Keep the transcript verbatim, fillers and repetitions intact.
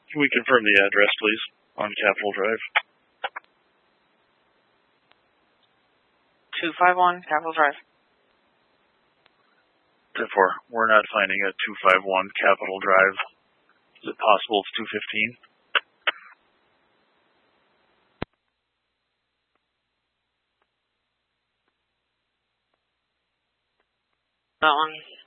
Can we confirm the address, please, on Capitol Drive? two five one Capitol Drive. Therefore, we're not finding a two five one Capitol Drive. Is it possible it's two fifteen? That one.